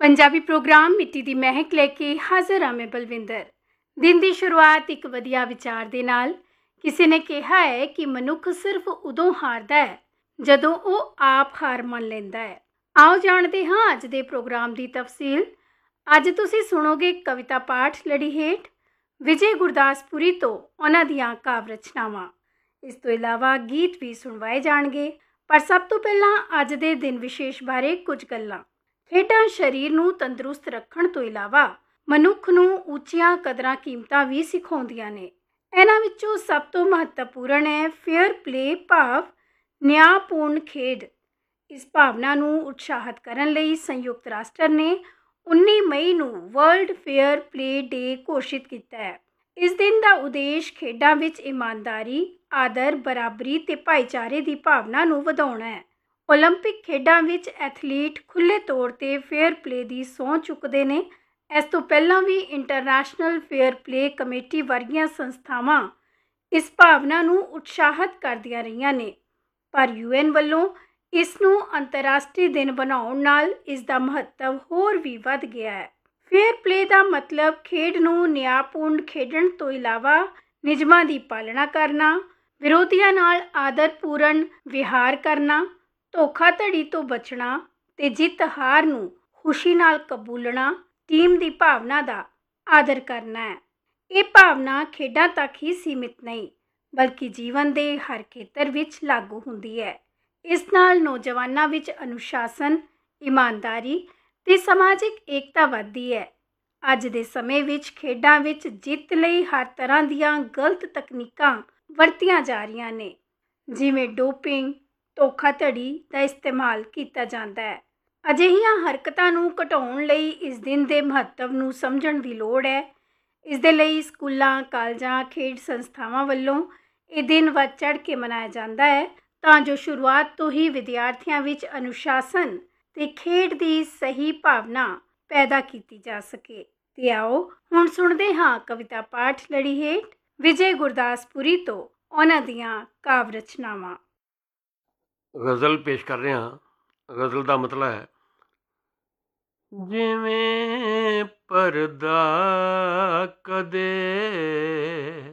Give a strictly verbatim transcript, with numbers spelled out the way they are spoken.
Punjabi programme ਮਿੱਟੀ ਦੀ ਮਹਿਕ ਲੈ ਕੇ ਹਾਜ਼ਰ ਹਾਂ ਮੈਂ ਬਲਵਿੰਦਰ। ਦਿਨ ਦੀ ਸ਼ੁਰੂਆਤ ਇੱਕ ਵਧੀਆ ਵਿਚਾਰ ਦੇ ਨਾਲ। ਕਿਸੇ ਨੇ ਕਿਹਾ ਹੈ ਕਿ ਮਨੁੱਖ ਸਿਰਫ ਉਦੋਂ ਹਾਰਦਾ ਹੈ ਜਦੋਂ ਉਹ ਆਪ ਹਾਰ ਮੰਨ ਲੈਂਦਾ ਹੈ। ਆਓ ਜਾਣਦੇ ਹਾਂ ਅੱਜ ਦੇ ਪ੍ਰੋਗਰਾਮ ਦੀ ਤਫਸੀਲ। ਅੱਜ ਤੁਸੀਂ ਸੁਣੋਗੇ ਕਵਿਤਾ ਪਾਠ ਲੜੀ ਹੇਠ ਵਿਜੇ ਗੁਰਦਾਸਪੁਰੀ ਤੋਂ ਉਹਨਾਂ ਦੀਆਂ ਕਾਵ ਰਚਨਾਵਾਂ। ਇਸ ਤੋਂ ਇਲਾਵਾ ਗੀਤ ਵੀ ਸੁਣਵਾਏ ਜਾਣਗੇ। ਪਰ ਸਭ ਤੋਂ ਪਹਿਲਾਂ ਅੱਜ ਦੇ ਦਿਨ ਵਿਸ਼ੇਸ਼ ਬਾਰੇ ਕੁਝ ਗੱਲਾਂ। ਖੇਡਾਂ ਸਰੀਰ ਨੂੰ ਤੰਦਰੁਸਤ ਰੱਖਣ ਤੋਂ ਇਲਾਵਾ ਮਨੁੱਖ ਨੂੰ ਉੱਚੀਆਂ ਕਦਰਾਂ ਕੀਮਤਾਂ ਵੀ ਸਿਖਾਉਂਦੀਆਂ ਨੇ। ਇਹਨਾਂ ਵਿੱਚੋਂ ਸਭ ਤੋਂ ਮਹੱਤਵਪੂਰਨ ਹੈ ਫੇਅਰ ਪਲੇ ਭਾਵ ਨਿਆਂਪੂਰਨ ਖੇਡ। ਇਸ ਭਾਵਨਾ ਨੂੰ ਉਤਸ਼ਾਹਿਤ ਕਰਨ ਲਈ ਸੰਯੁਕਤ ਰਾਸ਼ਟਰ ਨੇ ਉੱਨੀ ਮਈ ਨੂੰ ਵਰਲਡ ਫੇਅਰ ਪਲੇ ਡੇ ਘੋਸ਼ਿਤ ਕੀਤਾ ਹੈ। ਇਸ ਦਿਨ ਦਾ ਉਦੇਸ਼ ਖੇਡਾਂ ਵਿੱਚ ਇਮਾਨਦਾਰੀ, ਆਦਰ, ਬਰਾਬਰੀ ਤੇ ਭਾਈਚਾਰੇ ਦੀ ਭਾਵਨਾ ਨੂੰ ਵਧਾਉਣਾ ਹੈ। ਓਲੰਪਿਕ ਖੇਡਾਂ ਵਿੱਚ ਐਥਲੀਟ ਖੁੱਲ੍ਹੇ ਤੌਰ 'ਤੇ ਫੇਅਰ ਪਲੇ ਦੀ ਸਹੁੰ ਚੁੱਕਦੇ ਨੇ। ਇਸ ਤੋਂ ਪਹਿਲਾਂ ਵੀ ਇੰਟਰਨੈਸ਼ਨਲ ਫੇਅਰ ਪਲੇ ਕਮੇਟੀ ਵਰਗੀਆਂ ਸੰਸਥਾਵਾਂ ਇਸ ਭਾਵਨਾ ਨੂੰ ਉਤਸ਼ਾਹਿਤ ਕਰਦੀਆਂ ਰਹੀਆਂ ਨੇ, ਪਰ ਯੂ ਐਨ ਵੱਲੋਂ ਇਸ ਨੂੰ ਅੰਤਰਰਾਸ਼ਟਰੀ ਦਿਨ ਬਣਾਉਣ ਨਾਲ ਇਸ ਦਾ ਮਹੱਤਵ ਹੋਰ ਵੀ ਵੱਧ ਗਿਆ ਹੈ। ਫੇਅਰ ਪਲੇ ਦਾ ਮਤਲਬ ਖੇਡ ਨੂੰ ਨਿਆਂਪੂਰਨ ਖੇਡਣ ਤੋਂ ਇਲਾਵਾ ਨਿਯਮਾਂ ਦੀ ਪਾਲਣਾ ਕਰਨਾ, ਵਿਰੋਧੀਆਂ ਨਾਲ ਆਦਰਪੂਰਨ ਵਿਹਾਰ ਕਰਨਾ, ਧੋਖਾਧੜੀ ਤੋਂ ਬਚਣਾ ਤੇ ਜਿੱਤ ਹਾਰ ਨੂੰ ਖੁਸ਼ੀ ਨਾਲ ਕਬੂਲਣਾ, ਟੀਮ ਦੀ ਭਾਵਨਾ ਦਾ ਆਦਰ ਕਰਨਾ ਹੈ। ਇਹ ਭਾਵਨਾ ਖੇਡਾਂ ਤੱਕ ਹੀ ਸੀਮਿਤ ਨਹੀਂ ਬਲਕਿ ਜੀਵਨ ਦੇ ਹਰ ਖੇਤਰ ਵਿੱਚ ਲਾਗੂ ਹੁੰਦੀ ਹੈ। ਇਸ ਨਾਲ ਨੌਜਵਾਨਾਂ ਵਿੱਚ ਅਨੁਸ਼ਾਸਨ, ਇਮਾਨਦਾਰੀ ਤੇ ਸਮਾਜਿਕ ਏਕਤਾ ਵੱਧਦੀ ਹੈ। ਅੱਜ ਦੇ ਸਮੇਂ ਵਿੱਚ ਖੇਡਾਂ ਵਿੱਚ ਜਿੱਤ ਲਈ ਹਰ ਤਰ੍ਹਾਂ ਦੀਆਂ ਗਲਤ ਤਕਨੀਕਾਂ ਵਰਤੀਆਂ ਜਾ ਰਹੀਆਂ ਨੇ, ਜਿਵੇਂ ਡੋਪਿੰਗ, ਧੋਖਾਧੜੀ ਦਾ ਇਸਤੇਮਾਲ ਕੀਤਾ ਜਾਂਦਾ ਹੈ। ਅਜਿਹੀਆਂ ਹਰਕਤਾਂ ਨੂੰ ਘਟਾਉਣ ਲਈ ਇਸ ਦਿਨ ਦੇ ਮਹੱਤਵ ਨੂੰ ਸਮਝਣ ਦੀ ਲੋੜ ਹੈ। ਇਸ ਦੇ ਲਈ ਸਕੂਲਾਂ, ਕਾਲਜਾਂ, ਖੇਡ ਸੰਸਥਾਵਾਂ ਵੱਲੋਂ ਇਹ ਦਿਨ ਵੱਧ ਚੜ੍ਹ ਕੇ ਮਨਾਇਆ ਜਾਂਦਾ ਹੈ ਤਾਂ ਜੋ ਸ਼ੁਰੂਆਤ ਤੋਂ ਹੀ ਵਿਦਿਆਰਥੀਆਂ ਵਿੱਚ ਅਨੁਸ਼ਾਸਨ ਤੇ ਖੇਡ ਦੀ ਸਹੀ ਭਾਵਨਾ ਪੈਦਾ ਕੀਤੀ ਜਾ ਸਕੇ। ਤੇ ਆਓ ਹੁਣ ਸੁਣਦੇ ਹਾਂ ਕਵਿਤਾ ਪਾਠ ਲੜੀ ਹੇਠ ਵਿਜੇ ਗੁਰਦਾਸਪੁਰੀ ਤੋਂ ਉਹਨਾਂ ਦੀਆਂ ਕਾਵ ਰਚਨਾਵਾਂ। ਗਜ਼ਲ ਪੇਸ਼ ਕਰ ਰਹੇ ਹਾਂ। ਗਜ਼ਲ ਦਾ ਮਤਲਬ ਹੈ ਜਿਵੇਂ ਪਰਦਾ ਕਦੇ